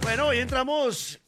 Bueno, hoy entramos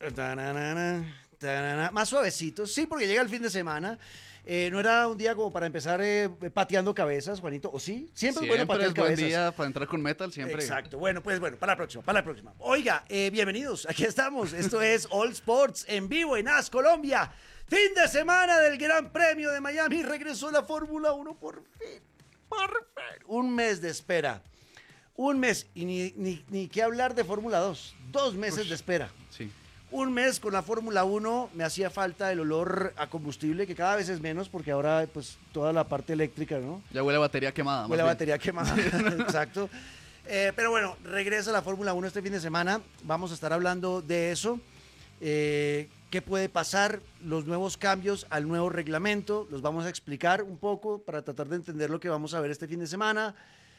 más suavecitos, sí, porque llega el fin de semana. No era un día como para empezar pateando cabezas, Juanito, ¿o sí? Siempre es bueno patear buen cabezas. día para entrar con metal, siempre. Exacto, bueno, pues bueno, para la próxima, para la próxima. Oiga, bienvenidos, aquí estamos, esto es All Sports en vivo en AS Colombia. Fin de semana del Gran Premio de Miami, regresó la Fórmula 1 por fin, por fin. Un mes de espera. Un mes, y ni qué hablar de Fórmula 2. 2 meses de espera. Sí. Un mes con la Fórmula 1, me hacía falta el olor a combustible, que cada vez es menos, porque ahora pues toda la parte eléctrica, ¿no? Ya huele a batería quemada. Huele a batería quemada, exacto. Pero bueno, regresa la Fórmula 1 este fin de semana, vamos a estar hablando de eso. ¿Qué puede pasar? Los nuevos cambios al nuevo reglamento, los vamos a explicar un poco para tratar de entender lo que vamos a ver este fin de semana.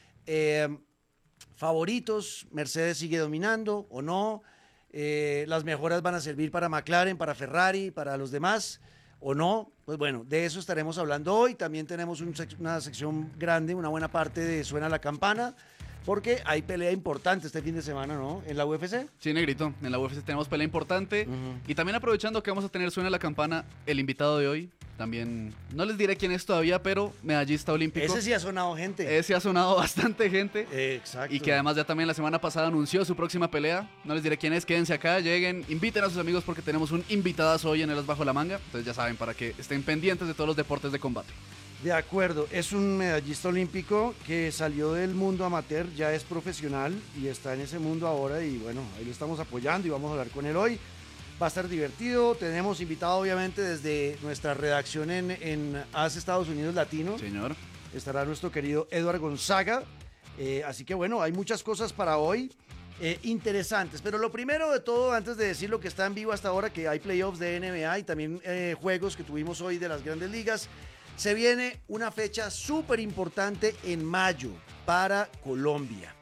Favoritos, Mercedes sigue dominando o no, las mejoras van a servir para McLaren, para Ferrari, para los demás o no. Pues bueno, de eso estaremos hablando hoy. También tenemos una sección grande, una buena parte de Suena la Campana, porque hay pelea importante este fin de semana, ¿no? En la UFC. Sí, Negrito, en la UFC tenemos pelea importante. Y también aprovechando que vamos a tener Suena la Campana, el invitado de hoy, también, no les diré quién es todavía, pero medallista olímpico. Ese sí ha sonado gente. Ese ha sonado bastante gente. Exacto. Y que además ya también la semana pasada anunció su próxima pelea. No les diré quién es, quédense acá, lleguen, inviten a sus amigos porque tenemos un invitadazo hoy en el As Bajo la Manga. Entonces ya saben, para que estén pendientes de todos los deportes de combate. De acuerdo, es un medallista olímpico que salió del mundo amateur, ya es profesional y está en ese mundo ahora y bueno, ahí lo estamos apoyando y vamos a hablar con él hoy. Va a estar divertido, tenemos invitado obviamente desde nuestra redacción en AS Estados Unidos Latino. Señor. Estará nuestro querido Eduard Gonzaga, así que bueno, hay muchas cosas para hoy interesantes, pero lo primero de todo, antes de decir lo que está en vivo hasta ahora, que hay playoffs de NBA y también juegos que tuvimos hoy de las grandes ligas. Se viene una fecha súper importante en mayo para Colombia.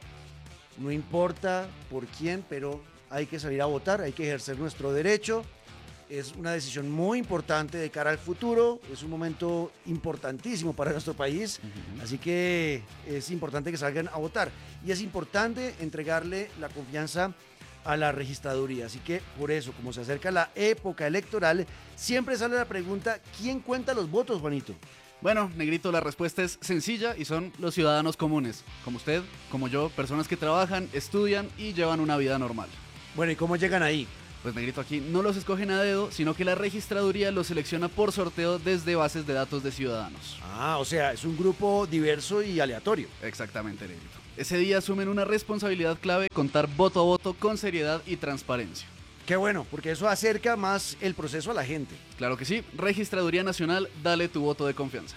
No importa por quién, pero hay que salir a votar, hay que ejercer nuestro derecho. Es una decisión muy importante de cara al futuro, es un momento importantísimo para nuestro país, así que es importante que salgan a votar. Y es importante entregarle la confianza a la registraduría, así que por eso, como se acerca la época electoral, siempre sale la pregunta, ¿quién cuenta los votos, Juanito? Bueno, Negrito, la respuesta es sencilla y son los ciudadanos comunes, como usted, como yo, personas que trabajan, estudian y llevan una vida normal. Bueno, ¿y cómo llegan ahí? Pues Negrito, aquí no los escogen a dedo, sino que la registraduría los selecciona por sorteo desde bases de datos de ciudadanos. Ah, o sea, es un grupo diverso y aleatorio. Exactamente, Negrito. Ese día asumen una responsabilidad clave, contar voto a voto con seriedad y transparencia. Qué bueno, porque eso acerca más el proceso a la gente. Claro que sí, Registraduría Nacional, dale tu voto de confianza.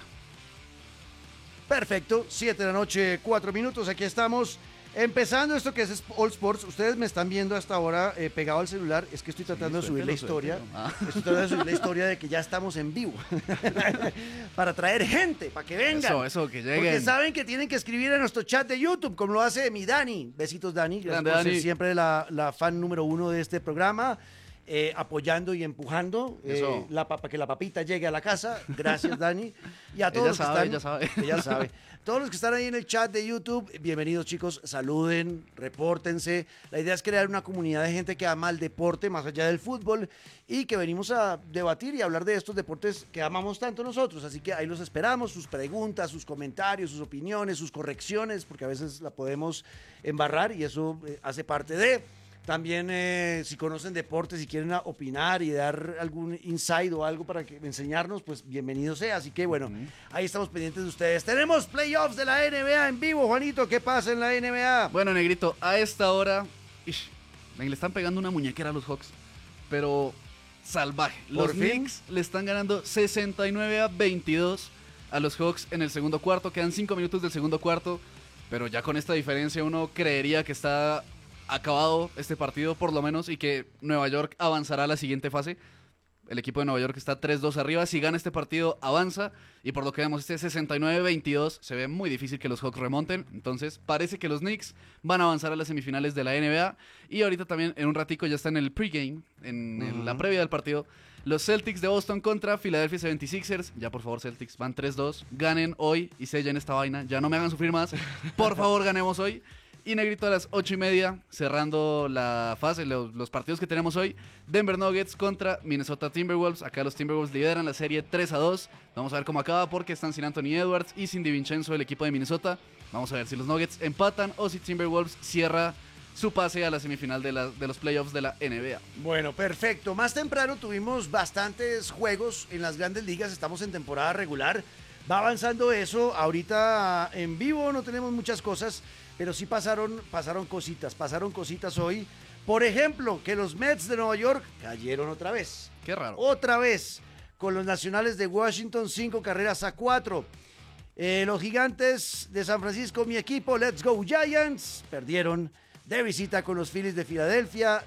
Perfecto, 7 de la noche, 4 minutos, aquí estamos. Empezando esto que es All Sports, ustedes me están viendo hasta ahora pegado al celular, es que estoy tratando de subir la historia, estoy tratando de subir la historia de que ya estamos en vivo, para traer gente, para que vengan. Eso, que lleguen. Porque saben que tienen que escribir en nuestro chat de YouTube, como lo hace mi Dani. Besitos, Dani, gracias por ser siempre la fan número 1 de este programa. Apoyando y empujando para que la papita llegue a la casa. Gracias, Dani. Y a todos los que están, ella sabe. Todos los que están ahí en el chat de YouTube, bienvenidos, chicos. Saluden, repórtense. La idea es crear una comunidad de gente que ama el deporte más allá del fútbol y que venimos a debatir y hablar de estos deportes que amamos tanto nosotros. Así que ahí los esperamos, sus preguntas, sus comentarios, sus opiniones, sus correcciones, porque a veces la podemos embarrar y eso hace parte de... También si conocen deportes y quieren opinar y dar algún insight o algo para enseñarnos, pues bienvenido sea. Así que bueno, ahí estamos pendientes de ustedes. Tenemos playoffs de la NBA en vivo, Juanito. ¿Qué pasa en la NBA? Bueno, Negrito, a esta hora le están pegando una muñequera a los Hawks, pero salvaje. Los Knicks le están ganando 69-22 a los Hawks en el segundo cuarto. Quedan 5 minutos del segundo cuarto, pero ya con esta diferencia uno creería que está acabado este partido por lo menos y que Nueva York avanzará a la siguiente fase. El equipo de Nueva York está 3-2 arriba, si gana este partido avanza y por lo que vemos este 69-22 se ve muy difícil que los Hawks remonten, entonces parece que los Knicks van a avanzar a las semifinales de la NBA y ahorita también en un ratico ya está en el pregame, en la previa del partido, los Celtics de Boston contra Philadelphia 76ers, ya por favor Celtics, van 3-2, ganen hoy y sellen esta vaina, ya no me hagan sufrir más, por favor ganemos hoy. Y negrito a las 8:30, cerrando la fase, los partidos que tenemos hoy. Denver Nuggets contra Minnesota Timberwolves. Acá los Timberwolves lideran la serie 3-2. Vamos a ver cómo acaba porque están sin Anthony Edwards y sin DiVincenzo, el equipo de Minnesota. Vamos a ver si los Nuggets empatan o si Timberwolves cierra su pase a la semifinal de los playoffs de la NBA. Bueno, perfecto. Más temprano tuvimos bastantes juegos en las grandes ligas. Estamos en temporada regular. Va avanzando eso. Ahorita en vivo no tenemos muchas cosas, pero sí pasaron cositas hoy. Por ejemplo, que los Mets de Nueva York cayeron otra vez. Qué raro. Otra vez. Con los Nacionales de Washington, 5-4. Los Gigantes de San Francisco, mi equipo, Let's Go Giants, perdieron de visita con los Phillies de Filadelfia,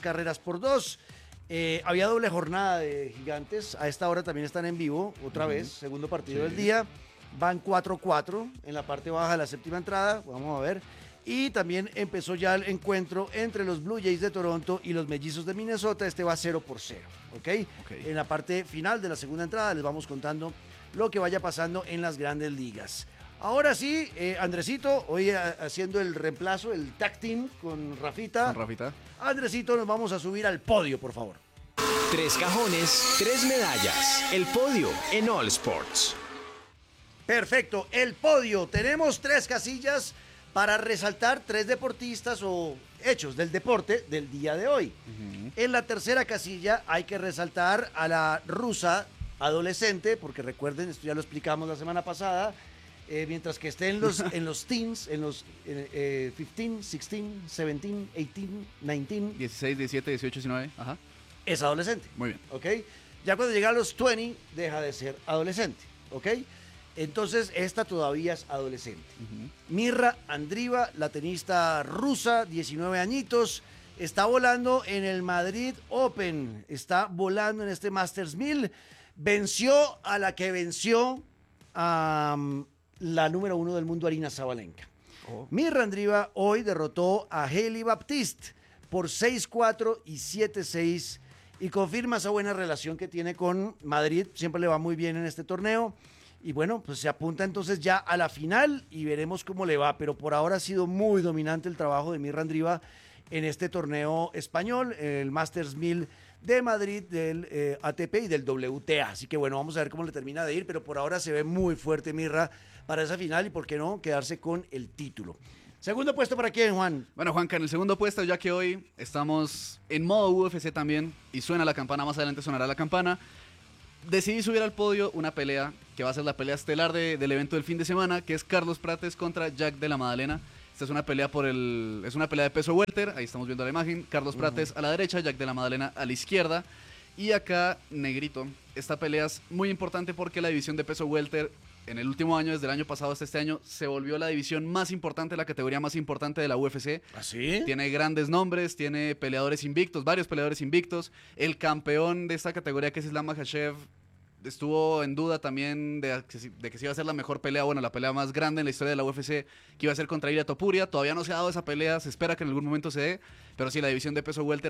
3-2. Había doble jornada de Gigantes. A esta hora también están en vivo, otra vez, segundo partido del día. Van 4-4 en la parte baja de la séptima entrada. Vamos a ver. Y también empezó ya el encuentro entre los Blue Jays de Toronto y los Mellizos de Minnesota. Este va 0-0. ¿Okay? En la parte final de la segunda entrada les vamos contando lo que vaya pasando en las grandes ligas. Ahora sí, Andresito, hoy haciendo el reemplazo, el tag team con Rafita. Andresito, nos vamos a subir al podio, por favor. 3 cajones, 3 medallas. El podio en All Sports. Perfecto, el podio. Tenemos 3 casillas para resaltar 3 deportistas o hechos del deporte del día de hoy. En la tercera casilla hay que resaltar a la rusa adolescente, porque recuerden, esto ya lo explicamos la semana pasada, mientras que esté en los teens, en los 15, 16, 17, 18, 19. 16, 17, 18, 19, ajá. Es adolescente. Muy bien. ¿Ok? Ya cuando llega a los 20, deja de ser adolescente. ¿Ok? Entonces, esta todavía es adolescente. Mirra Andreeva, la tenista rusa, 19 añitos, está volando en el Madrid Open. Está volando en este Masters 1000. Venció a la que venció a la número 1 del mundo, Aryna Sabalenka. Mirra Andreeva hoy derrotó a Hailey Baptiste por 6-4 y 7-6 y confirma esa buena relación que tiene con Madrid. Siempre le va muy bien en este torneo. Y bueno, pues se apunta entonces ya a la final y veremos cómo le va. Pero por ahora ha sido muy dominante el trabajo de Mirra Andreeva en este torneo español, el Masters 1000 de Madrid, del ATP y del WTA. Así que bueno, vamos a ver cómo le termina de ir, pero por ahora se ve muy fuerte Mirra para esa final y por qué no quedarse con el título. Segundo puesto para quién, Juan. Bueno, Juanca, en el segundo puesto, ya que hoy estamos en modo UFC también y suena la campana, más adelante sonará la campana, decidí subir al podio una pelea que va a ser la pelea estelar del evento del fin de semana, que es Carlos Prates contra Jack de la Madalena. Esta es una pelea es una pelea de peso welter, ahí estamos viendo la imagen, Carlos Prates a la derecha, Jack de la Madalena a la izquierda. Y acá, negrito, esta pelea es muy importante porque la división de peso welter en el último año, desde el año pasado hasta este año, se volvió la división más importante, la categoría más importante de la UFC. ¿Ah, sí? Tiene grandes nombres, tiene peleadores invictos, varios peleadores invictos. El campeón de esta categoría, que es Islam Makhachev, estuvo en duda también de que si iba a ser la mejor pelea, bueno, la pelea más grande en la historia de la UFC, que iba a ser contra Ilia Topuria. Todavía no se ha dado esa pelea, se espera que en algún momento se dé, pero sí, la división de peso welter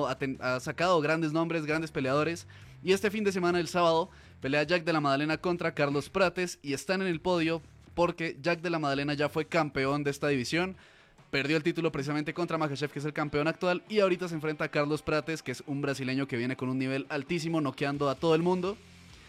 ha sacado grandes nombres, grandes peleadores. Y este fin de semana, el sábado, pelea Jack de la Madalena contra Carlos Prates y están en el podio porque Jack de la Madalena ya fue campeón de esta división. Perdió el título precisamente contra Makhachev, que es el campeón actual, y ahorita se enfrenta a Carlos Prates, que es un brasileño que viene con un nivel altísimo, noqueando a todo el mundo.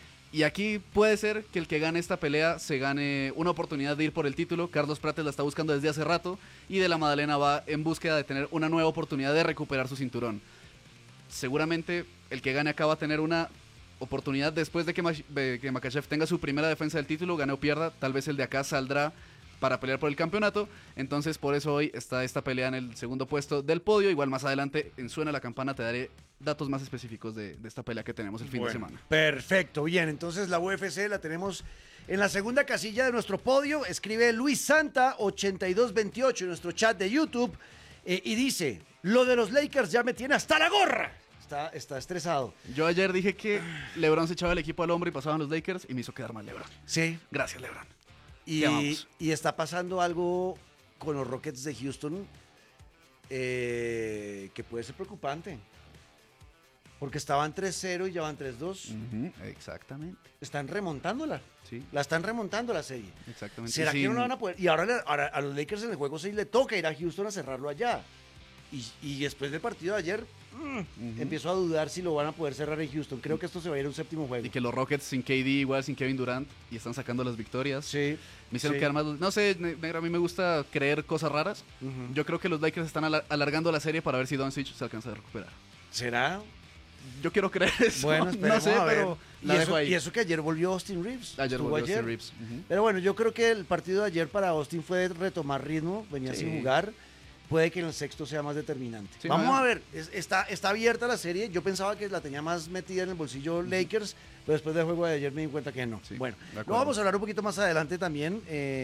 Y aquí puede ser que el que gane esta pelea se gane una oportunidad de ir por el título. Carlos Prates la está buscando desde hace rato y de la Madalena va en búsqueda de tener una nueva oportunidad de recuperar su cinturón. Seguramente el que gane acá va a tener una oportunidad después de que Makhachev tenga su primera defensa del título, gane o pierda. Tal vez el de acá saldrá para pelear por el campeonato. Entonces por eso hoy está esta pelea en el segundo puesto del podio. Igual más adelante en Suena la Campana te daré datos más específicos de esta pelea que tenemos el fin de semana. Perfecto, bien, entonces la UFC la tenemos en la segunda casilla de nuestro podio. Escribe Luis Santa 8228 en nuestro chat de YouTube y dice: lo de los Lakers ya me tiene hasta la gorra. Está estresado. Yo ayer dije que LeBron se echaba el equipo al hombro y pasaban los Lakers y me hizo quedar mal LeBron. Sí. Gracias, LeBron. Y está pasando algo con los Rockets de Houston que puede ser preocupante. Porque estaban 3-0 y ya van 3-2. Exactamente. Están remontándola. Sí. La están remontando la serie. Exactamente. ¿Será que no la van a poder? Y ahora a los Lakers en el juego 6 le toca ir a Houston a cerrarlo allá. Y después del partido de ayer, empiezo a dudar si lo van a poder cerrar en Houston. Creo que esto se va a ir a un séptimo juego. Y que los Rockets sin KD, igual sin Kevin Durant, y están sacando las victorias. Sí. Me hicieron quedar más... No sé, negro, a mí me gusta creer cosas raras. Yo creo que los Lakers están alargando la serie para ver si Doncic se alcanza a recuperar. ¿Será? Yo quiero creer eso. Bueno, no sé, pero la dejo ahí. Y eso que ayer volvió Austin Reeves. Ayer volvió Austin Reeves. Pero bueno, yo creo que el partido de ayer para Austin fue retomar ritmo, venía sin jugar. Puede que en el sexto sea más determinante. Sí, vamos a ver, está abierta la serie. Yo pensaba que la tenía más metida en el bolsillo Lakers, pero después del juego de ayer me di cuenta que no. Sí, bueno, lo vamos a hablar un poquito más adelante también,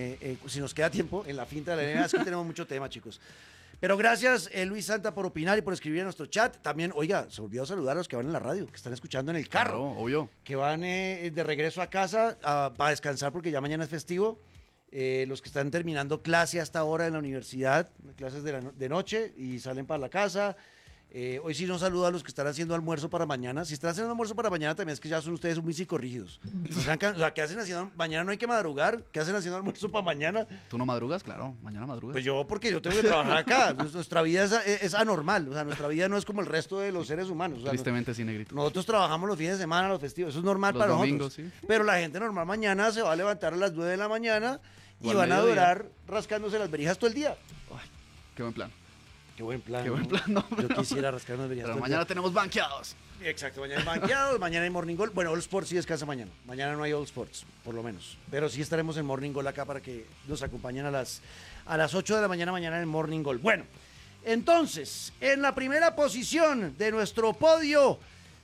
si nos queda tiempo, en la finta de la NBA. Es que tenemos mucho tema, chicos. Pero gracias, Luis Santa, por opinar y por escribir en nuestro chat. También, oiga, se olvidó saludar a los que van en la radio, que están escuchando en el carro. Claro, obvio. Que van de regreso a casa para descansar porque ya mañana es festivo. Los que están terminando clase hasta ahora en la universidad, clases de noche y salen para la casa. Hoy sí no saludo a los que están haciendo almuerzo para mañana. Si están haciendo almuerzo para mañana también es que ya son ustedes muy psicorrígidos. O sea, ¿qué hacen haciendo? Mañana no hay que madrugar. ¿Qué hacen haciendo almuerzo para mañana? ¿Tú no madrugas? Claro, mañana madrugas. Pues yo, porque yo tengo que trabajar acá. Nuestra vida es anormal. O sea, nuestra vida no es como el resto de los seres humanos. O sea, tristemente sí, negrito. Nosotros trabajamos los fines de semana, los festivos. Eso es normal los para domingos, nosotros. Sí. Pero la gente normal mañana se va a levantar a las 9 de la mañana y van a durar rascándose las berijas todo el día. Ay, qué buen plan. Qué buen plan. Qué buen plan, no, yo quisiera rascar unas berijas. Pero mañana tenemos banqueados. Exacto, mañana hay banqueados, mañana hay Morning Goal. Bueno, All Sports sí descansa mañana. Mañana no hay All Sports, por lo menos. Pero sí estaremos en Morning Goal acá para que nos acompañen a las 8 de la mañana en el Morning Goal. Bueno, entonces, en la primera posición de nuestro podio,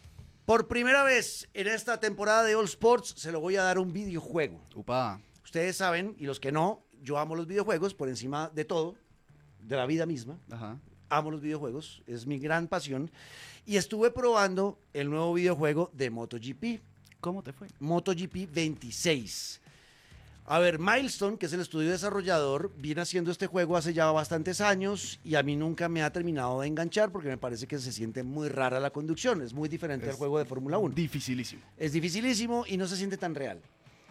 por primera vez en esta temporada de All Sports, se lo voy a dar un videojuego. Upa. Ustedes saben, y los que no, yo amo los videojuegos por encima de todo, de la vida misma. Ajá. Amo los videojuegos, es mi gran pasión. Y estuve probando el nuevo videojuego de MotoGP. ¿Cómo te fue? MotoGP 26. A ver, Milestone, que es el estudio desarrollador, viene haciendo este juego hace ya bastantes años y a mí nunca me ha terminado de enganchar porque me parece que se siente muy rara la conducción. Es muy diferente al juego de Fórmula 1. Dificilísimo. Es dificilísimo y no se siente tan real.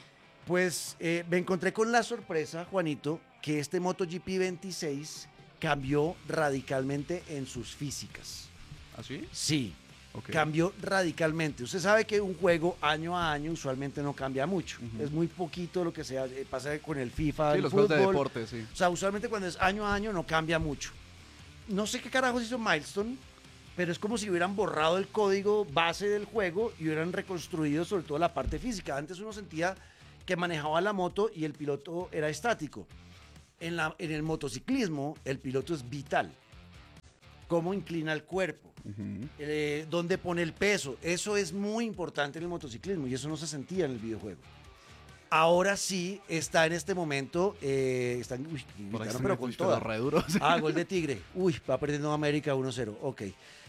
Pues me encontré con la sorpresa, Juanito, que este MotoGP 26 cambió radicalmente en sus físicas. ¿Ah, sí? Sí, okay. Cambió radicalmente. Usted sabe que un juego año a año usualmente no cambia mucho. Es muy poquito lo que pasa con el FIFA, el los fútbol. Juegos de deporte, sí. O sea, usualmente cuando es año a año no cambia mucho. No sé qué carajos hizo Milestone, pero es como si hubieran borrado el código base del juego y hubieran reconstruido sobre todo la parte física. Antes uno sentía que manejaba la moto y el piloto era estático. En el motociclismo, el piloto es vital. Cómo inclina el cuerpo, dónde pone el peso. Eso es muy importante en el motociclismo y eso no se sentía en el videojuego. Ahora sí está en este momento, están, pero con todo. Gol de Tigre. Va perdiendo América 1-0. Ok.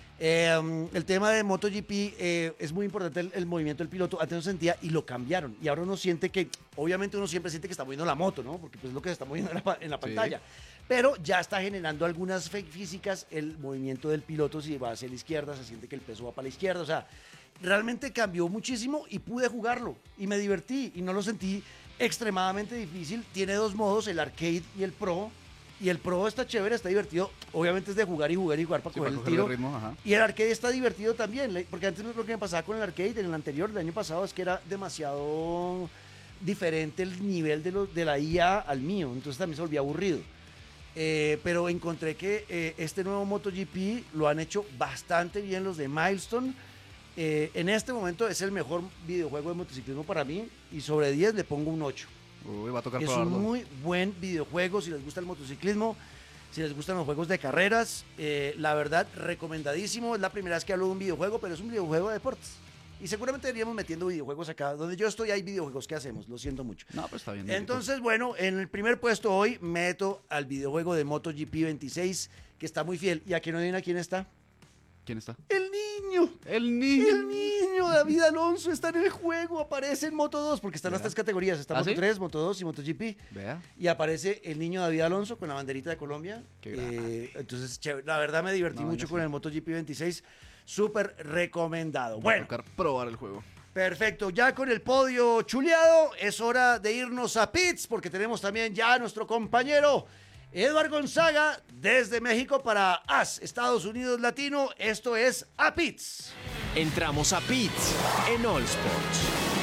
El tema de MotoGP es muy importante el movimiento del piloto. Antes no sentía y lo cambiaron. Y ahora uno siente que, obviamente uno siempre siente que está moviendo la moto, ¿no? Porque pues es lo que se está moviendo en la pantalla. Sí. Pero ya está generando algunas físicas el movimiento del piloto. Si va hacia la izquierda, se siente que el peso va para la izquierda. O sea, realmente cambió muchísimo y pude jugarlo. Y me divertí y no lo sentí extremadamente difícil. Tiene dos modos, el arcade y el pro. Y el pro está chévere, está divertido. Obviamente es de jugar y jugar y jugar para coger el tiro. El ritmo, y el arcade está divertido también. Porque antes lo que me pasaba con el arcade, en el anterior, el año pasado, es que era demasiado diferente el nivel de la IA al mío. Entonces también se volvía aburrido. Pero encontré que este nuevo MotoGP lo han hecho bastante bien los de Milestone. En este momento es el mejor videojuego de motociclismo para mí. Y sobre 10 le pongo un 8. Va a tocar es probarlo. Un muy buen videojuego si les gusta el motociclismo, si les gustan los juegos de carreras. La verdad, recomendadísimo. Es la primera vez que hablo de un videojuego, pero es un videojuego de deportes. Y seguramente iríamos metiendo videojuegos acá. Donde yo estoy hay videojuegos. ¿Qué hacemos? Lo siento mucho. No, pues está bien. Entonces, bueno, en el primer puesto hoy meto al videojuego de MotoGP 26, que está muy fiel. ¿Y a quién no adivina quién está? ¿Quién está? El niño. El niño David Alonso está en el juego, aparece en Moto 2, porque están las tres categorías, está Moto 3, Moto 2 y MotoGP. Vea. Y aparece el niño David Alonso con la banderita de Colombia. Entonces, chévere. La verdad me divertí mucho con el MotoGP 26, súper recomendado. Bueno, tocar probar el juego. Perfecto, ya con el podio chuleado, es hora de irnos a pits, porque tenemos también ya a nuestro compañero Edward Gonzaga desde México para AS, Estados Unidos Latino. Esto es A Pits. Entramos a pits en All Sports.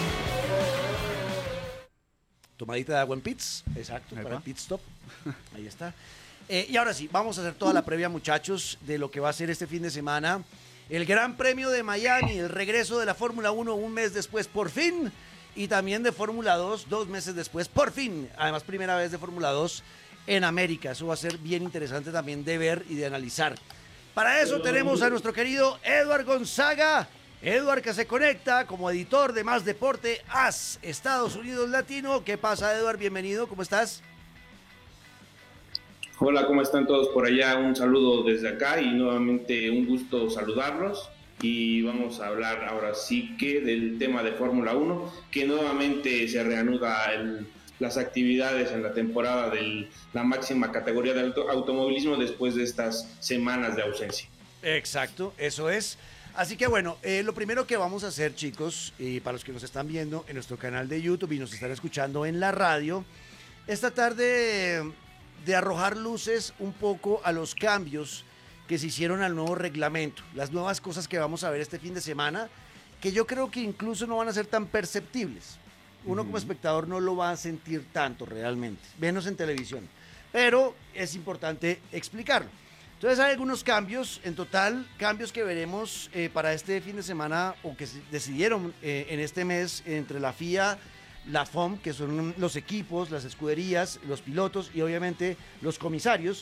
Tomadita de agua en pits, exacto, para el pit stop. Ahí está. Y ahora sí, vamos a hacer toda la previa, muchachos, de lo que va a ser este fin de semana. El Gran Premio de Miami, el regreso de la Fórmula 1 un mes después, por fin. Y también de Fórmula 2, 2 meses después, por fin. Además, primera vez de Fórmula 2 en América. Eso va a ser bien interesante también de ver y de analizar. Para eso tenemos a nuestro querido Edward Gonzaga. Edward, que se conecta como editor de Más Deporte, AS, Estados Unidos Latino. ¿Qué pasa, Edward? Bienvenido, ¿cómo estás? Hola, ¿cómo están todos por allá? Un saludo desde acá y nuevamente un gusto saludarlos. Y vamos a hablar ahora sí que del tema de Fórmula 1, que nuevamente se reanuda las actividades en la temporada de la máxima categoría del automovilismo después de estas semanas de ausencia. Exacto, eso es. Así que bueno, lo primero que vamos a hacer, chicos, para los que nos están viendo en nuestro canal de YouTube y nos están escuchando en la radio, es tratar de arrojar luces un poco a los cambios que se hicieron al nuevo reglamento, las nuevas cosas que vamos a ver este fin de semana, que yo creo que incluso no van a ser tan perceptibles. Uno como espectador no lo va a sentir tanto realmente, menos en televisión, pero es importante explicarlo. Entonces hay algunos cambios, en total, cambios que veremos para este fin de semana o que se decidieron en este mes entre la FIA, la FOM, que son los equipos, las escuderías, los pilotos y obviamente los comisarios.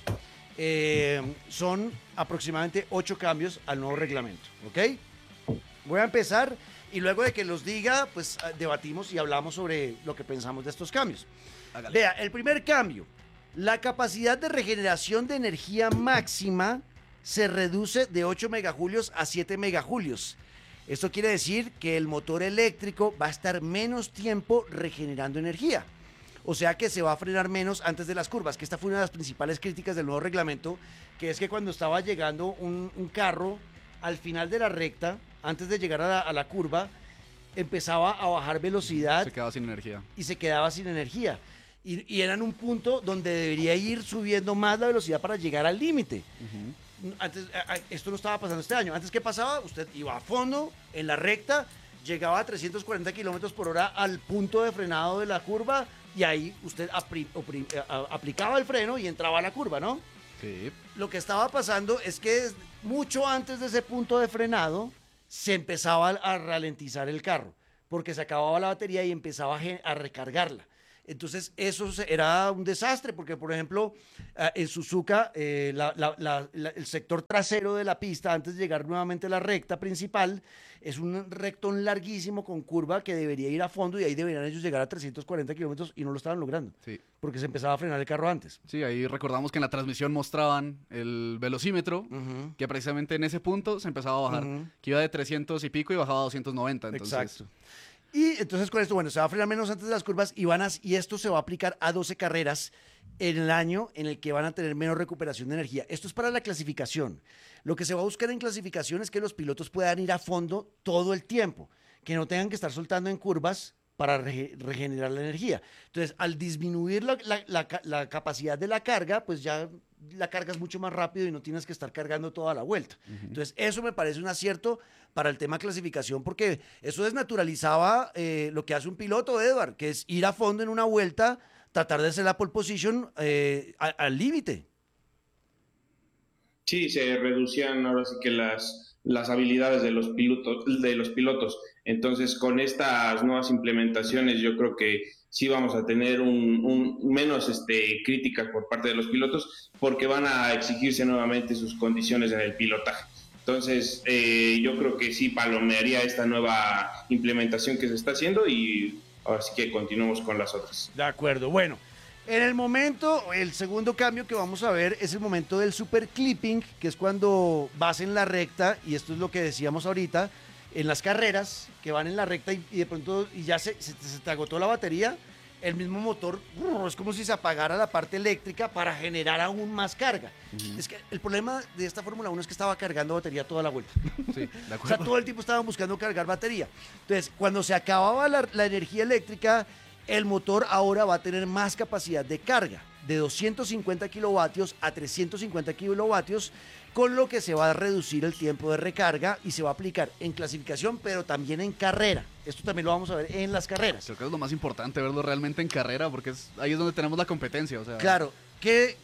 Son aproximadamente 8 cambios al nuevo reglamento, ¿ok? Voy a empezar y luego de que los diga, pues debatimos y hablamos sobre lo que pensamos de estos cambios. Hágale. Vea, el primer cambio, la capacidad de regeneración de energía máxima se reduce de 8 megajulios a 7 megajulios. Esto quiere decir que el motor eléctrico va a estar menos tiempo regenerando energía. O sea que se va a frenar menos antes de las curvas, que esta fue una de las principales críticas del nuevo reglamento, que es que cuando estaba llegando un carro al final de la recta, antes de llegar a la curva, empezaba a bajar velocidad. Se quedaba sin energía. Y se quedaba sin energía. Y era en un punto donde debería ir subiendo más la velocidad para llegar al límite. Antes, esto no estaba pasando este año. Antes, ¿qué pasaba? Usted iba a fondo en la recta, llegaba a 340 kilómetros por hora al punto de frenado de la curva y ahí usted aplicaba el freno y entraba a la curva, ¿no? Sí. Lo que estaba pasando es que mucho antes de ese punto de frenado se empezaba a ralentizar el carro porque se acababa la batería y empezaba a recargarla. Entonces, eso era un desastre, porque, por ejemplo, en Suzuka, el sector trasero de la pista, antes de llegar nuevamente a la recta principal, es un rectón larguísimo con curva que debería ir a fondo y ahí deberían ellos llegar a 340 kilómetros y no lo estaban logrando, sí, porque se empezaba a frenar el carro antes. Sí, ahí recordamos que en la transmisión mostraban el velocímetro, que precisamente en ese punto se empezaba a bajar, que iba de 300 y pico y bajaba a 290. Entonces... Exacto. Y entonces con esto, bueno, se va a frenar menos antes de las curvas y esto se va a aplicar a 12 carreras en el año en el que van a tener menos recuperación de energía. Esto es para la clasificación. Lo que se va a buscar en clasificación es que los pilotos puedan ir a fondo todo el tiempo, que no tengan que estar soltando en curvas para regenerar la energía. Entonces, al disminuir la capacidad de la carga, pues ya la cargas mucho más rápido y no tienes que estar cargando toda la vuelta. Entonces, eso me parece un acierto para el tema clasificación, porque eso desnaturalizaba lo que hace un piloto, Edward, que es ir a fondo en una vuelta, tratar de hacer la pole position al límite. Sí, se reducían ahora sí que las habilidades de los pilotos. Entonces, con estas nuevas implementaciones, yo creo que sí vamos a tener un menos críticas por parte de los pilotos, porque van a exigirse nuevamente sus condiciones en el pilotaje. Entonces, yo creo que sí palomearía esta nueva implementación que se está haciendo y ahora sí que continuamos con las otras. De acuerdo. Bueno, En el momento, el segundo cambio que vamos a ver es el momento del super clipping, que es cuando vas en la recta, y esto es lo que decíamos ahorita, en las carreras, que van en la recta y de pronto y ya se te agotó la batería, el mismo motor es como si se apagara la parte eléctrica para generar aún más carga. Es que el problema de esta Fórmula 1 es que estaba cargando batería toda la vuelta. Sí, de acuerdo. O sea, todo el tiempo estaban buscando cargar batería. Entonces, cuando se acababa la energía eléctrica, el motor ahora va a tener más capacidad de carga, de 250 kilovatios a 350 kilovatios, con lo que se va a reducir el tiempo de recarga y se va a aplicar en clasificación, pero también en carrera. Esto también lo vamos a ver en las carreras. Creo que es lo más importante, verlo realmente en carrera, porque ahí es donde tenemos la competencia. O sea. Claro, ¿qué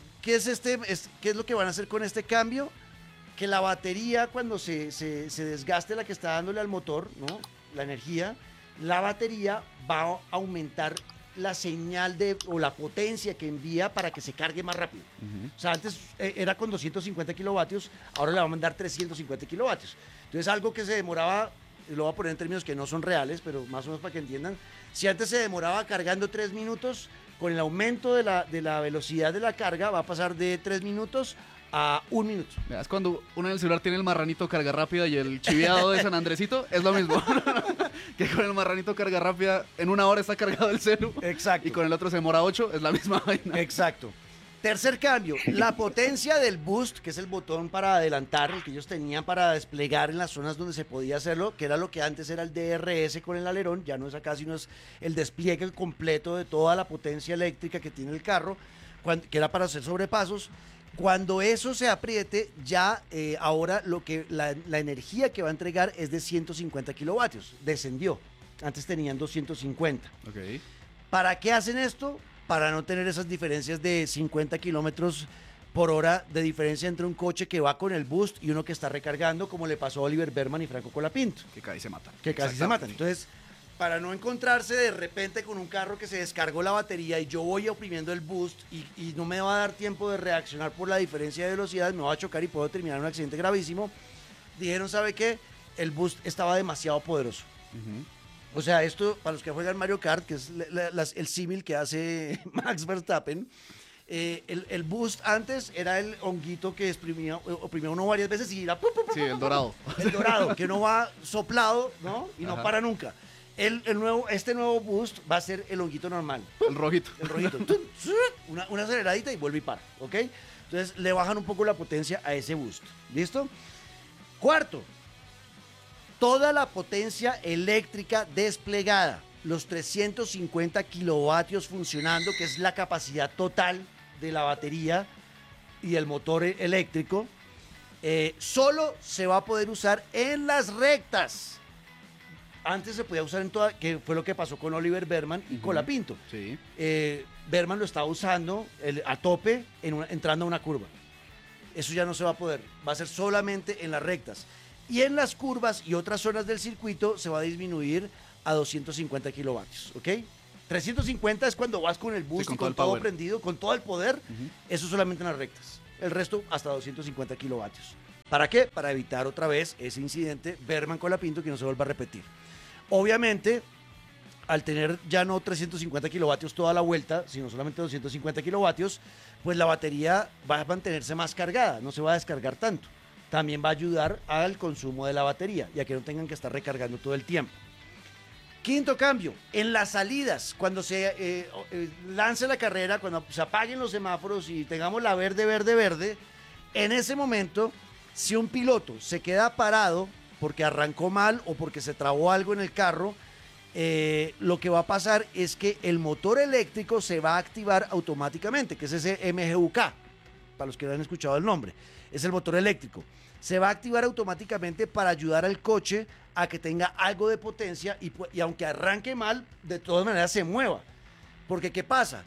es lo que van a hacer con este cambio? Que la batería, cuando se desgaste la que está dándole al motor, ¿no? La energía, la batería va a aumentar la señal o la potencia que envía para que se cargue más rápido. O sea, antes era con 250 kilovatios, ahora le va a mandar 350 kilovatios. Entonces, algo que se demoraba, lo voy a poner en términos que no son reales, pero más o menos para que entiendan, si antes se demoraba cargando 3 minutos, con el aumento de la velocidad de la carga va a pasar de 3 minutos a 1 minuto. Es cuando uno en el celular tiene el marranito carga rápida y el chiviado de San Andresito, es lo mismo. Que con el marranito carga rápida, en 1 hora está cargado el celu. Exacto. Y con el otro se demora 8, es la misma vaina. Exacto. Tercer cambio, la potencia del boost, que es el botón para adelantar, el que ellos tenían para desplegar en las zonas donde se podía hacerlo, que era lo que antes era el DRS con el alerón, ya no es acá, sino es el despliegue completo de toda la potencia eléctrica que tiene el carro, que era para hacer sobrepasos. Cuando eso se apriete, ya ahora la energía que va a entregar es de 150 kilovatios. Descendió. Antes tenían 250. Okay. ¿Para qué hacen esto? Para no tener esas diferencias de 50 kilómetros por hora de diferencia entre un coche que va con el boost y uno que está recargando, como le pasó a Oliver Berman y Franco Colapinto. Que casi se matan. Que casi se matan. Entonces, para no encontrarse de repente con un carro que se descargó la batería y yo voy oprimiendo el boost y no me va a dar tiempo de reaccionar por la diferencia de velocidad, me va a chocar y puedo terminar en un accidente gravísimo, dijeron, ¿sabe qué? El boost estaba demasiado poderoso. O sea, esto, para los que juegan Mario Kart, que es el símil que hace Max Verstappen, el boost antes era el honguito que oprimía uno varias veces y era... Sí, el dorado. El dorado, que no va soplado, ¿no? Y no para nunca. Este nuevo boost va a ser el honguito normal. El rojito. El rojito. Una aceleradita y vuelve y para, ¿ok? Entonces le bajan un poco la potencia a ese boost. ¿Listo? Cuarto, toda la potencia eléctrica desplegada, los 350 kilovatios funcionando, que es la capacidad total de la batería y el motor eléctrico, solo se va a poder usar en las rectas. Antes se podía usar en toda, que fue lo que pasó con Oliver Berman y Colapinto. Sí. Berman lo estaba usando a tope entrando a una curva. Eso ya no se va a poder. Va a ser solamente en las rectas. Y en las curvas y otras zonas del circuito se va a disminuir a 250 kilovatios. ¿Ok? 350 es cuando vas con el boost y con todo prendido, con todo el poder. Eso solamente en las rectas. El resto hasta 250 kilovatios. ¿Para qué? Para evitar otra vez ese incidente Berman Colapinto que no se vuelva a repetir. Obviamente, al tener ya no 350 kilovatios toda la vuelta, sino solamente 250 kilovatios, pues la batería va a mantenerse más cargada, no se va a descargar tanto. También va a ayudar al consumo de la batería, ya que no tengan que estar recargando todo el tiempo. Quinto cambio, en las salidas, cuando se lance la carrera, cuando se apaguen los semáforos y tengamos la verde, verde, verde, en ese momento, si un piloto se queda parado porque arrancó mal o porque se trabó algo en el carro, lo que va a pasar es que el motor eléctrico se va a activar automáticamente, que es ese MGUK, para los que no han escuchado el nombre, es el motor eléctrico. Se va a activar automáticamente para ayudar al coche a que tenga algo de potencia y aunque arranque mal, de todas maneras se mueva. Porque ¿qué pasa?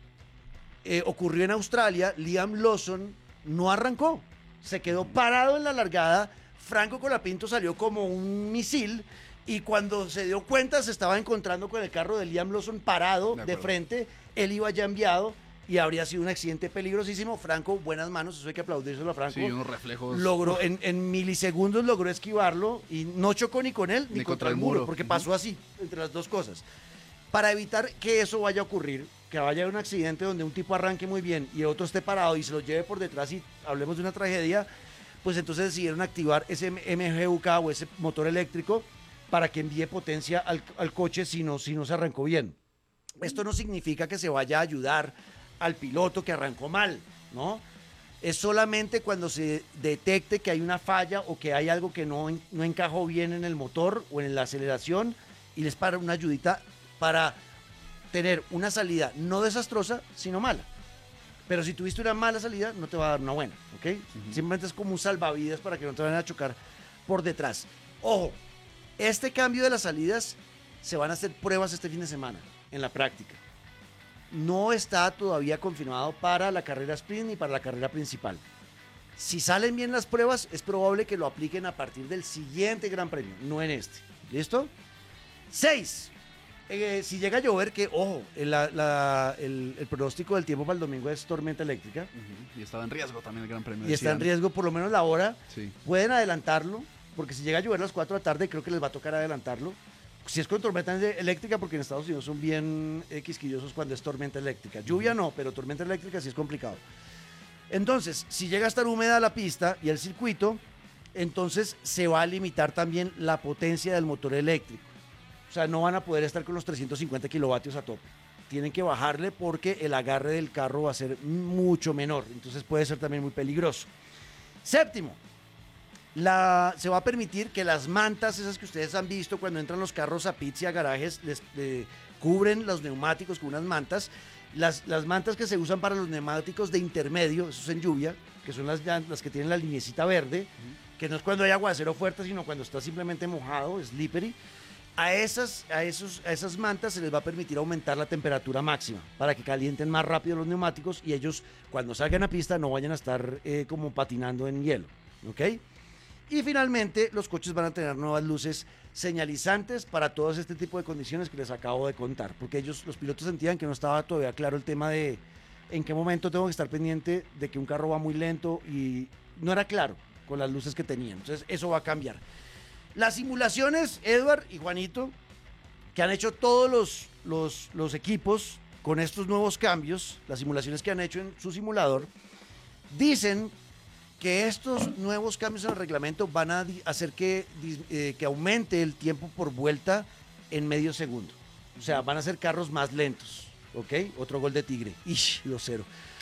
Ocurrió en Australia, Liam Lawson no arrancó, se quedó parado en la largada. Franco Colapinto salió como un misil y cuando se dio cuenta se estaba encontrando con el carro de Liam Lawson parado de frente. Él iba ya enviado y habría sido un accidente peligrosísimo. Franco, buenas manos, eso hay que aplaudírselo a Franco. Sí, unos reflejos. Logró, en milisegundos logró esquivarlo y no chocó ni con él ni contra el muro, porque pasó así, entre las dos cosas. Para evitar que eso vaya a ocurrir, que vaya a un accidente donde un tipo arranque muy bien y otro esté parado y se lo lleve por detrás y hablemos de una tragedia, pues entonces decidieron activar ese MGUK o ese motor eléctrico para que envíe potencia al coche si no se arrancó bien. Esto no significa que se vaya a ayudar al piloto que arrancó mal, ¿no? Es solamente cuando se detecte que hay una falla o que hay algo que no encajó bien en el motor o en la aceleración y les para una ayudita para tener una salida no desastrosa, sino mala. Pero si tuviste una mala salida, no te va a dar una buena, ¿ok? Simplemente es como un salvavidas para que no te vayan a chocar por detrás. Ojo, este cambio de las salidas se van a hacer pruebas este fin de semana en la práctica. No está todavía confirmado para la carrera sprint ni para la carrera principal. Si salen bien las pruebas, es probable que lo apliquen a partir del siguiente Gran Premio, no en este. ¿Listo? 6. Si llega a llover, que ojo, el pronóstico del tiempo para el domingo es tormenta eléctrica. Y estaba en riesgo también el Gran Premio. Y está en riesgo por lo menos la hora. Sí. Pueden adelantarlo, porque si llega a llover a las 4 de la tarde, creo que les va a tocar adelantarlo. Si es con tormenta eléctrica, porque en Estados Unidos son bien quisquillosos cuando es tormenta eléctrica. Lluvia no, pero tormenta eléctrica sí es complicado. Entonces, si llega a estar húmeda la pista y el circuito, entonces se va a limitar también la potencia del motor eléctrico. O sea, no van a poder estar con los 350 kilovatios a tope. Tienen que bajarle porque el agarre del carro va a ser mucho menor. Entonces puede ser también muy peligroso. 7. Se va a permitir que las mantas, esas que ustedes han visto cuando entran los carros a pits y a garajes, les cubren los neumáticos con unas mantas. Las mantas que se usan para los neumáticos de intermedio, esos en lluvia, que son las que tienen la linecita verde, que no es cuando hay aguacero fuerte, sino cuando está simplemente mojado, slippery. A esas mantas se les va a permitir aumentar la temperatura máxima para que calienten más rápido los neumáticos y ellos, cuando salgan a pista, no vayan a estar como patinando en hielo. ¿Ok? Y finalmente, los coches van a tener nuevas luces señalizantes para todo este tipo de condiciones que les acabo de contar, porque los pilotos sentían que no estaba todavía claro el tema de en qué momento tengo que estar pendiente de que un carro va muy lento y no era claro con las luces que tenían. Entonces, eso va a cambiar. Las simulaciones, Edward y Juanito, que han hecho todos los equipos con estos nuevos cambios, las simulaciones que han hecho en su simulador, dicen que estos nuevos cambios en el reglamento van a hacer que aumente el tiempo por vuelta en medio segundo. O sea, van a ser carros más lentos, ¿ok? Otro gol de Tigre. ¡Ish! 2-0.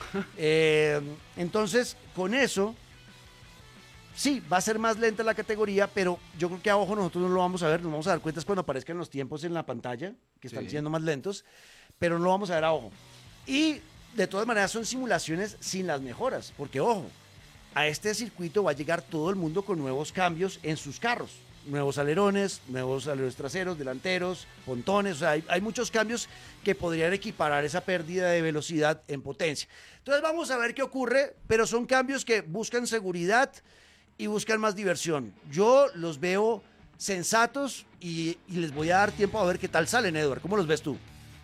Entonces, con eso, sí, va a ser más lenta la categoría, pero yo creo que a ojo nosotros no lo vamos a ver. Nos vamos a dar cuenta cuando aparezcan los tiempos en la pantalla, que están siendo más lentos, pero no lo vamos a ver a ojo. Y, de todas maneras, son simulaciones sin las mejoras, porque, ojo, a este circuito va a llegar todo el mundo con nuevos cambios en sus carros. Nuevos alerones traseros, delanteros, pontones. O sea, hay muchos cambios que podrían equiparar esa pérdida de velocidad en potencia. Entonces vamos a ver qué ocurre, pero son cambios que buscan seguridad y buscan más diversión. Yo los veo sensatos y les voy a dar tiempo a ver qué tal salen, Edward. ¿Cómo los ves tú?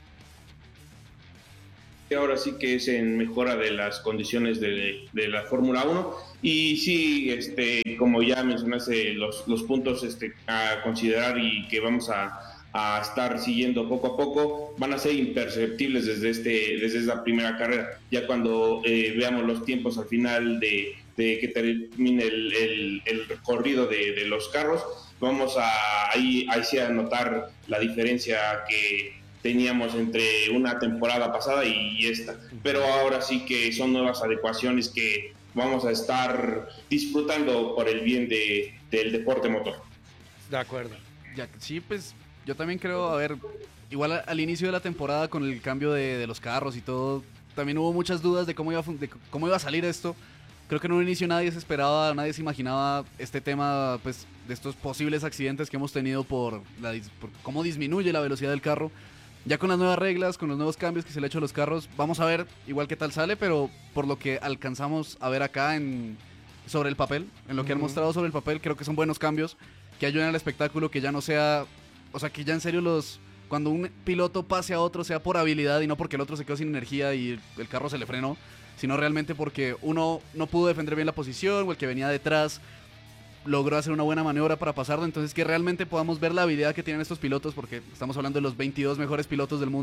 Ahora sí que es en mejora de las condiciones de la Fórmula 1 y sí, como ya mencionaste, los puntos a considerar y que vamos a estar siguiendo poco a poco van a ser imperceptibles desde esta primera carrera. Ya cuando veamos los tiempos al final de que termine el recorrido de los carros, vamos ahí sí a notar la diferencia que teníamos entre una temporada pasada y esta, pero ahora sí que son nuevas adecuaciones que vamos a estar disfrutando por el bien del deporte motor. De acuerdo. Sí, pues yo también creo, a ver, igual al inicio de la temporada con el cambio de los carros y todo, también hubo muchas dudas de cómo iba a salir esto. Creo que en un inicio nadie se esperaba, nadie se imaginaba este tema, pues, de estos posibles accidentes que hemos tenido por cómo disminuye la velocidad del carro. Ya con las nuevas reglas, con los nuevos cambios que se le ha hecho a los carros, vamos a ver igual qué tal sale, pero por lo que alcanzamos a ver acá sobre el papel, en lo que han mostrado sobre el papel, creo que son buenos cambios que ayudan al espectáculo, que ya no sea, o sea, que ya en serio cuando un piloto pase a otro sea por habilidad y no porque el otro se quedó sin energía y el carro se le frenó, sino realmente porque uno no pudo defender bien la posición o el que venía detrás logró hacer una buena maniobra para pasarlo. Entonces que realmente podamos ver la habilidad que tienen estos pilotos, porque estamos hablando de los 22 mejores pilotos del mundo,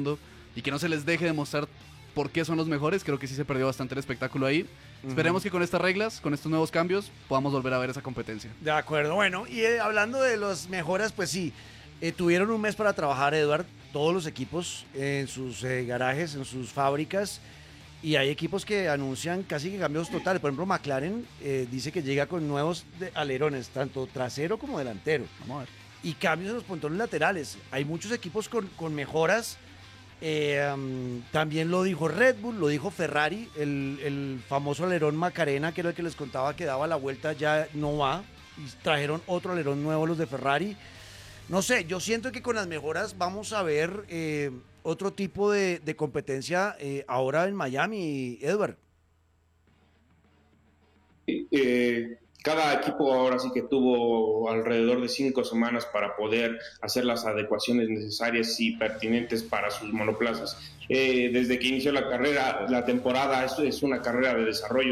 y que no se les deje demostrar por qué son los mejores. Creo que sí se perdió bastante el espectáculo ahí. Esperemos que con estas reglas, con estos nuevos cambios, podamos volver a ver esa competencia. De acuerdo, bueno, y hablando de las mejoras, pues sí, tuvieron un mes para trabajar, Edward, todos los equipos en sus garajes, en sus fábricas, y hay equipos que anuncian casi que cambios totales. Por ejemplo, McLaren dice que llega con nuevos alerones, tanto trasero como delantero. Vamos a ver. Y cambios en los pontones laterales. Hay muchos equipos con mejoras. También lo dijo Red Bull, lo dijo Ferrari, el famoso alerón Macarena, que era el que les contaba que daba la vuelta, ya no va, y trajeron otro alerón nuevo los de Ferrari. No sé, yo siento que con las mejoras vamos a ver otro tipo de competencia ahora en Miami, Edward. Cada equipo ahora sí que tuvo alrededor de 5 semanas para poder hacer las adecuaciones necesarias y pertinentes para sus monoplazas. Desde que inició la temporada, esto es una carrera de desarrollo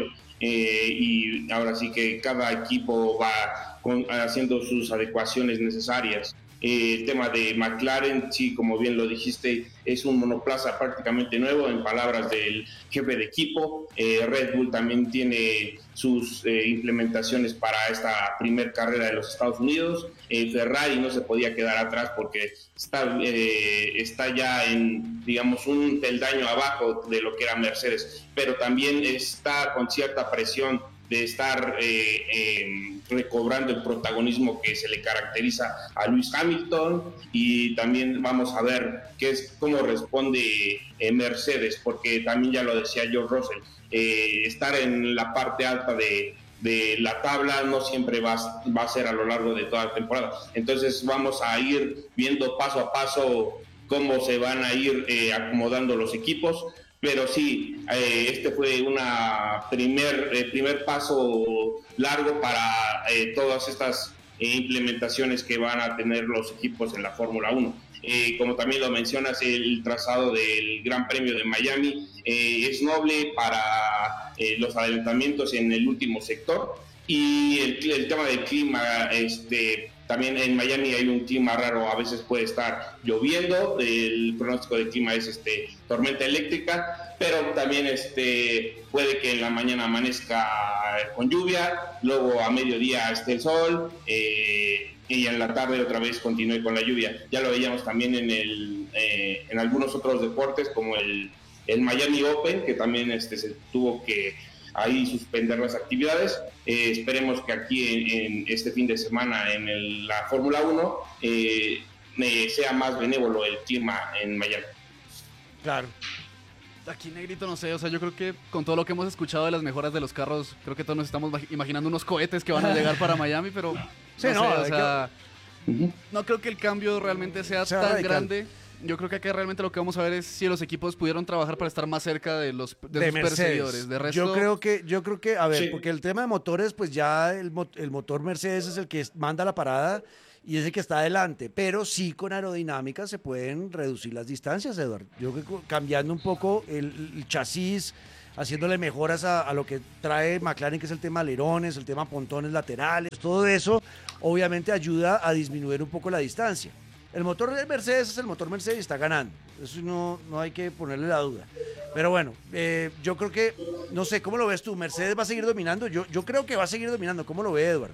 y ahora sí que cada equipo va haciendo sus adecuaciones necesarias. El tema de McLaren, sí, como bien lo dijiste, es un monoplaza prácticamente nuevo, en palabras del jefe de equipo. Red Bull también tiene sus implementaciones para esta primer carrera de los Estados Unidos. Ferrari no se podía quedar atrás porque está ya en, digamos, un peldaño abajo de lo que era Mercedes, pero también está con cierta presión de estar recobrando el protagonismo que se le caracteriza a Lewis Hamilton, y también vamos a ver cómo responde Mercedes, porque también ya lo decía George Russell, estar en la parte alta de la tabla no siempre va a ser a lo largo de toda la temporada. Entonces vamos a ir viendo paso a paso cómo se van a ir acomodando los equipos. Pero sí, este fue una primer paso largo para todas estas implementaciones que van a tener los equipos en la Fórmula 1. Como también lo mencionas, el trazado del Gran Premio de Miami es noble para los adelantamientos en el último sector, y el tema del clima, también en Miami hay un clima raro, a veces puede estar lloviendo, el pronóstico de clima es tormenta eléctrica, pero también puede que en la mañana amanezca con lluvia, luego a mediodía esté el sol, y en la tarde otra vez continúe con la lluvia. Ya lo veíamos también en algunos otros deportes, como el Miami Open, que también se tuvo que ahí suspender las actividades. Esperemos que aquí en este fin de semana en la Fórmula 1 sea más benévolo el clima en Miami. Claro. Aquí, Negrito, no sé, o sea, yo creo que con todo lo que hemos escuchado de las mejoras de los carros, creo que todos nos estamos imaginando unos cohetes que van a llegar para Miami, pero sí, no creo que el cambio realmente sea tan radical. Grande. Yo creo que acá realmente lo que vamos a ver es si los equipos pudieron trabajar para estar más cerca de sus perseguidores. De resto, yo creo que, a ver, sí. Porque el tema de motores, pues ya el motor Mercedes es el que manda la parada y es el que está adelante, pero sí con aerodinámica se pueden reducir las distancias, Eduardo. Yo creo que cambiando un poco el chasis, haciéndole mejoras a lo que trae McLaren, que es el tema alerones, el tema pontones laterales, todo eso obviamente ayuda a disminuir un poco la distancia. El motor de Mercedes es el motor Mercedes y está ganando. Eso no hay que ponerle la duda. Pero bueno, yo creo que, no sé, ¿cómo lo ves tú? ¿Mercedes va a seguir dominando? Yo creo que va a seguir dominando. ¿Cómo lo ve, Edward?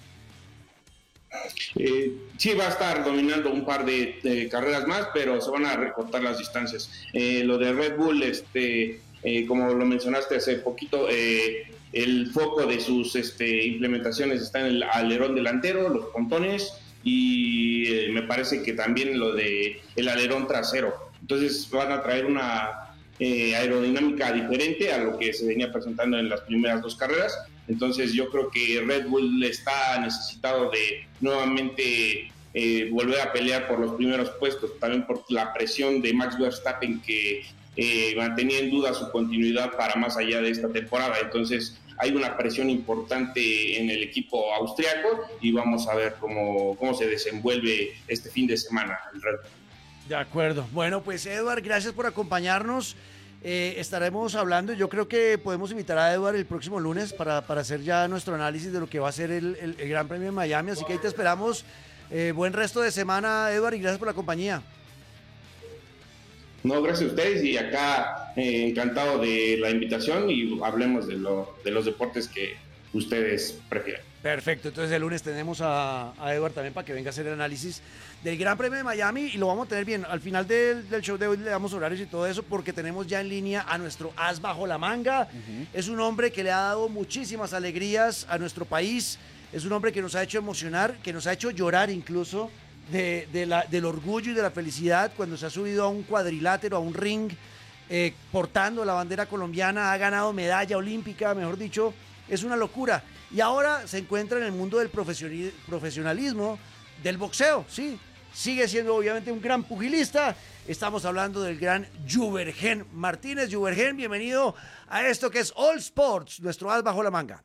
Sí, va a estar dominando un par de carreras más, pero se van a recortar las distancias. Lo de Red Bull, como lo mencionaste hace poquito, el foco de sus implementaciones está en el alerón delantero, los pontones, y me parece que también lo de el alerón trasero. Entonces van a traer una aerodinámica diferente a lo que se venía presentando en las primeras dos carreras. Entonces yo creo que Red Bull está necesitado de nuevamente volver a pelear por los primeros puestos, también por la presión de Max Verstappen, que mantenía en duda su continuidad para más allá de esta temporada. Entonces hay una presión importante en el equipo austriaco y vamos a ver cómo se desenvuelve este fin de semana el Red Bull. De acuerdo. Bueno, pues Edward, gracias por acompañarnos. Estaremos hablando. Yo creo que podemos invitar a Edward el próximo lunes para hacer ya nuestro análisis de lo que va a ser el Gran Premio de Miami. Así que ahí te esperamos. Buen resto de semana, Edward, y gracias por la compañía. No, gracias a ustedes y acá encantado de la invitación y hablemos de los deportes que ustedes prefieran. Perfecto, entonces el lunes tenemos a Edward también para que venga a hacer el análisis del Gran Premio de Miami y lo vamos a tener bien. Al final del show de hoy le damos horarios y todo eso porque tenemos ya en línea a nuestro as bajo la manga. Es un hombre que le ha dado muchísimas alegrías a nuestro país. Es un hombre que nos ha hecho emocionar, que nos ha hecho llorar incluso del orgullo y de la felicidad cuando se ha subido a un cuadrilátero, a un ring, portando la bandera colombiana, ha ganado medalla olímpica, mejor dicho, es una locura. Y ahora se encuentra en el mundo del profesionalismo, del boxeo, sí. Sigue siendo obviamente un gran pugilista. Estamos hablando del gran Juvergen Martínez. Juvergen, bienvenido a esto que es All Sports, nuestro as bajo la manga.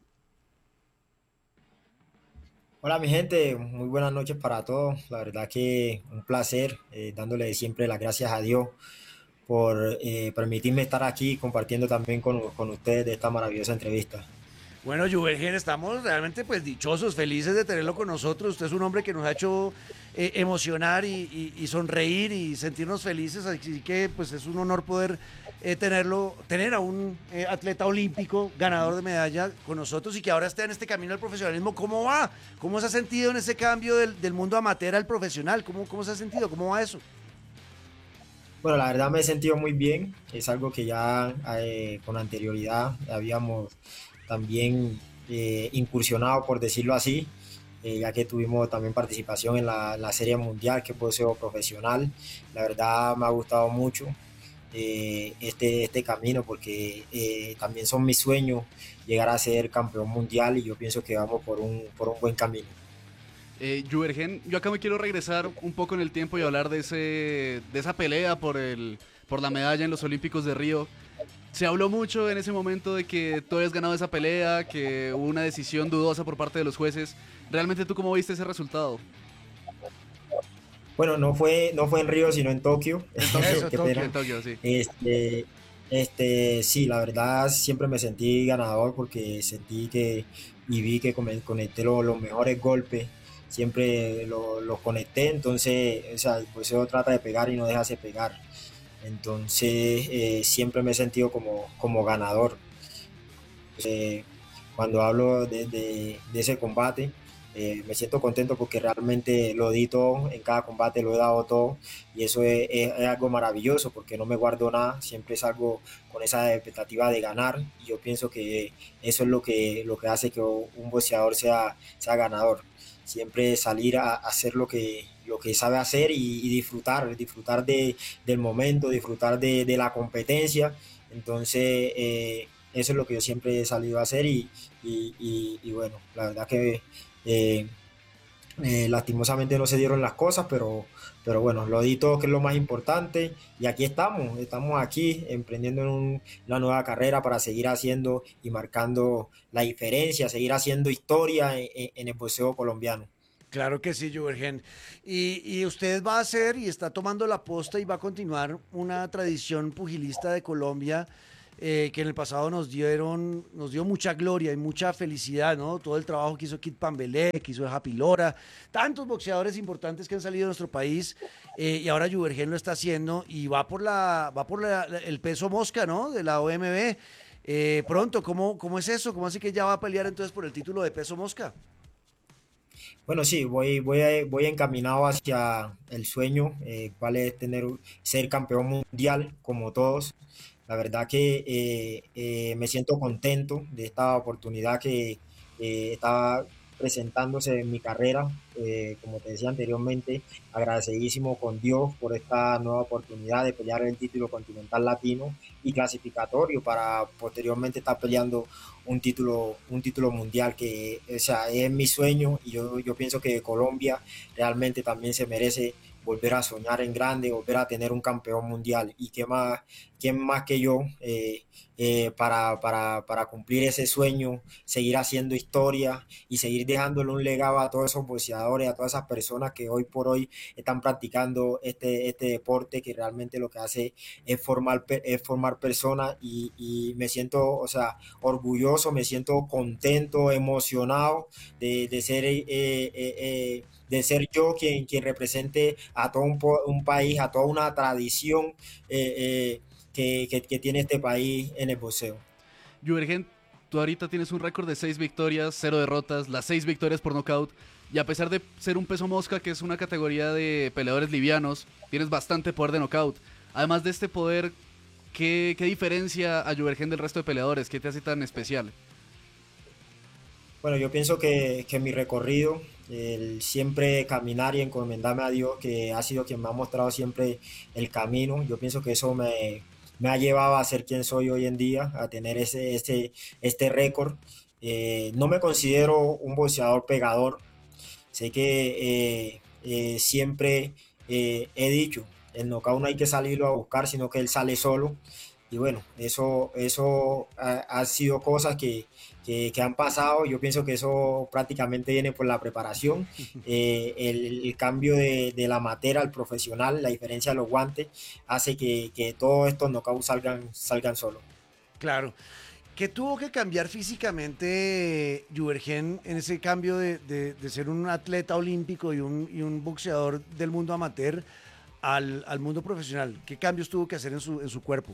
Hola mi gente, muy buenas noches para todos. La verdad que un placer, dándole siempre las gracias a Dios por permitirme estar aquí compartiendo también con ustedes de esta maravillosa entrevista. Bueno, Juvergen, estamos realmente pues dichosos, felices de tenerlo con nosotros. Usted es un hombre que nos ha hecho emocionar y sonreír y sentirnos felices, así que pues es un honor poder tener a un atleta olímpico, ganador de medalla con nosotros y que ahora esté en este camino del profesionalismo. ¿Cómo va? ¿Cómo se ha sentido en ese cambio del mundo amateur al profesional? ¿Cómo se ha sentido? ¿Cómo va eso? Bueno, la verdad me he sentido muy bien. Es algo que ya con anterioridad habíamos también incursionado, por decirlo así, ya que tuvimos también participación en la Serie Mundial, que fue boxeo profesional. La verdad me ha gustado mucho este camino porque también son mis sueños llegar a ser campeón mundial y yo pienso que vamos por un buen camino. Juvergen, yo acá me quiero regresar un poco en el tiempo y hablar de esa pelea por la medalla en los Olímpicos de Río. Se habló mucho en ese momento de que tú habías ganado esa pelea, que hubo una decisión dudosa por parte de los jueces. ¿Realmente tú cómo viste ese resultado? Bueno, no fue en Río, sino en Tokio. En Tokio, sí. Sí, la verdad siempre me sentí ganador porque sentí y vi que conecté los mejores golpes. Siempre los conecté, entonces, o sea, pues eso trata de pegar y no dejarse pegar. Entonces, siempre me he sentido como ganador. Cuando hablo de ese combate, me siento contento porque realmente lo di todo, en cada combate lo he dado todo y eso es algo maravilloso porque no me guardo nada, siempre salgo con esa expectativa de ganar y yo pienso que eso es lo que hace que un boxeador sea ganador. Siempre salir a hacer lo que sabe hacer y disfrutar del momento, disfrutar de la competencia. Entonces, eso es lo que yo siempre he salido a hacer y bueno, la verdad que lastimosamente no se dieron las cosas, pero bueno, lo di todo, que es lo más importante, y aquí estamos aquí emprendiendo una nueva carrera para seguir haciendo y marcando la diferencia, seguir haciendo historia en el boxeo colombiano. Claro que sí, Juvergen. Y usted va a hacer y está tomando la posta y va a continuar una tradición pugilista de Colombia que en el pasado nos dio mucha gloria y mucha felicidad, ¿no? Todo el trabajo que hizo Kid Pambelé, que hizo Happy Lora, tantos boxeadores importantes que han salido de nuestro país y ahora Juvergen lo está haciendo y va por el peso mosca, ¿no? De la OMB. Pronto, ¿cómo es eso? ¿Cómo así que ya va a pelear entonces por el título de peso mosca? Bueno, sí, voy encaminado hacia el sueño, cuál es ser campeón mundial como todos. La verdad que me siento contento de esta oportunidad que estaba presentándose en mi carrera. Como te decía anteriormente, agradecidísimo con Dios por esta nueva oportunidad de pelear el título continental latino y clasificatorio para posteriormente estar peleando un título mundial que, o sea, es mi sueño y yo pienso que Colombia realmente también se merece volver a soñar en grande, volver a tener un campeón mundial y quién más que yo para cumplir ese sueño, seguir haciendo historia y seguir dejándole un legado a todos esos boxeadores, a todas esas personas que hoy por hoy están practicando este deporte, que realmente lo que hace es formar personas, y me siento, o sea, orgulloso, me siento contento, emocionado de ser yo quien represente a todo un país, a toda una tradición que tiene este país en el boxeo. Juvergen, tú ahorita tienes un récord de 6 victorias, 0 derrotas, las 6 victorias por nocaut, y a pesar de ser un peso mosca, que es una categoría de peleadores livianos, tienes bastante poder de nocaut. Además de este poder, ¿qué diferencia a Juvergen del resto de peleadores? ¿Qué te hace tan especial? Bueno, yo pienso que mi recorrido, el siempre caminar y encomendarme a Dios, que ha sido quien me ha mostrado siempre el camino, yo pienso que eso me ha llevado a ser quien soy hoy en día, a tener este récord. No me considero un boxeador pegador. Sé que siempre he dicho, el knockout no hay que salirlo a buscar, sino que él sale solo. Y bueno, eso ha sido cosas que han pasado. Yo pienso que eso prácticamente viene por la preparación, el cambio de la amateur al profesional, la diferencia de los guantes, hace que todos estos knockouts salgan solos. Claro. ¿Qué tuvo que cambiar físicamente Juvergen en ese cambio de ser un atleta olímpico y un boxeador del mundo amateur al mundo profesional? ¿Qué cambios tuvo que hacer en su cuerpo?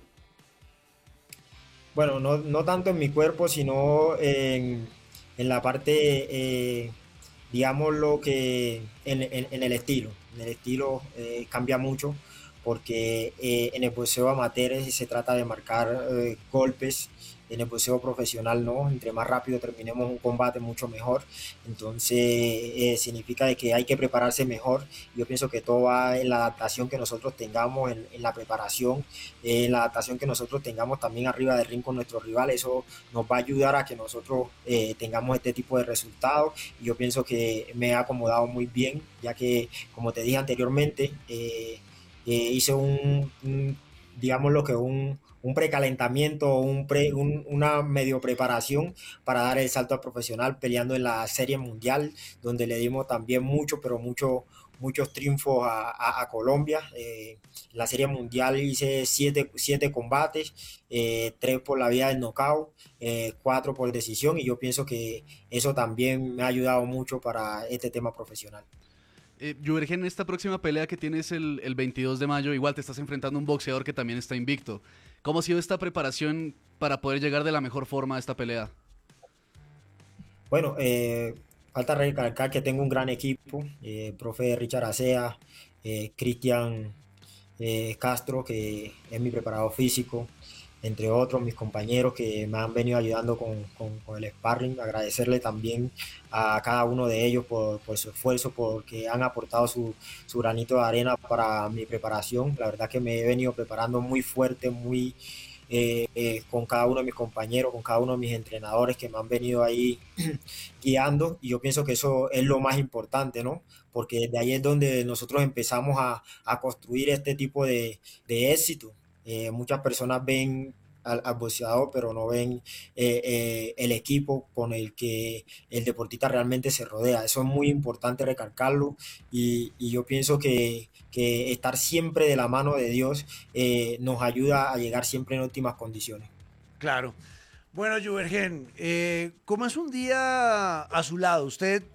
Bueno, no tanto en mi cuerpo, sino en la parte, digamos, lo que en el estilo. En el estilo cambia mucho, porque en el boxeo amateur se trata de marcar golpes. En el boxeo profesional no, entre más rápido terminemos un combate mucho mejor. Entonces significa de que hay que prepararse mejor. Yo pienso que todo va en la adaptación que nosotros tengamos, en la preparación, en la adaptación que nosotros tengamos también arriba del ring con nuestros rivales. Eso nos va a ayudar a que nosotros tengamos este tipo de resultados. Y yo pienso que me he acomodado muy bien, ya que, como te dije anteriormente, hice digámoslo que un precalentamiento, una medio preparación para dar el salto al profesional, peleando en la Serie Mundial, donde le dimos también muchos triunfos a Colombia. En la Serie Mundial hice 7 combates, 3 por la vía del knockout, 4 por decisión, y yo pienso que eso también me ha ayudado mucho para este tema profesional. Juvergen, en esta próxima pelea que tienes el 22 de mayo, igual te estás enfrentando a un boxeador que también está invicto. ¿Cómo ha sido esta preparación para poder llegar de la mejor forma a esta pelea? Bueno, falta recalcar que tengo un gran equipo, profe Richard Acea, Cristian Castro, que es mi preparador físico, entre otros mis compañeros que me han venido ayudando con el sparring. Agradecerle también a cada uno de ellos por su esfuerzo, porque han aportado su granito de arena para mi preparación. La verdad que me he venido preparando muy fuerte, con cada uno de mis compañeros, con cada uno de mis entrenadores que me han venido ahí guiando, y yo pienso que eso es lo más importante, ¿no? Porque de ahí es donde nosotros empezamos a construir este tipo de éxito. Muchas personas ven al boxeador, pero no ven el equipo con el que el deportista realmente se rodea. Eso es muy importante recalcarlo, y yo pienso que estar siempre de la mano de Dios nos ayuda a llegar siempre en óptimas condiciones. Claro. Bueno, Juvergen, ¿cómo es un día a su lado? Usted